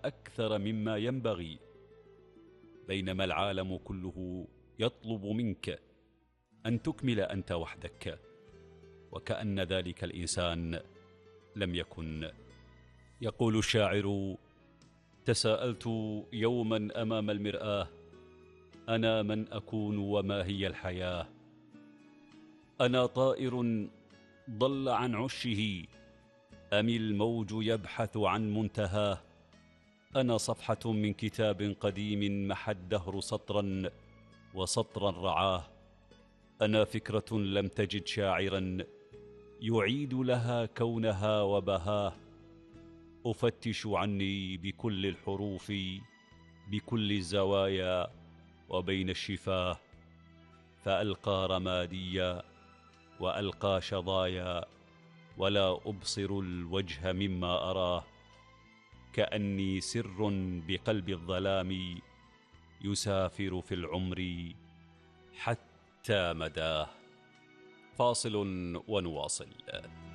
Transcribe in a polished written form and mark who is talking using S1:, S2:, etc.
S1: أكثر مما ينبغي، بينما العالم كله يطلب منك أن تكمل أنت وحدك، وكأن ذلك الإنسان لم يكن. يقول الشاعر: تساءلت يوما أمام المرآة، أنا من أكون وما هي الحياة؟ أنا طائر ضل عن عشه، أم الموج يبحث عن منتهاه؟ أنا صفحة من كتاب قديم محى الدهر سطرا وسطرا رعاه. أنا فكرة لم تجد شاعرا يعيد لها كونها وبهاه. أفتش عني بكل الحروف، بكل الزوايا وبين الشفاه، فألقى رماديا وألقى شظايا، ولا أبصر الوجه مما أراه. كأني سر بقلب الظلام يسافر في العمر حتى مداه. فاصل ونواصل.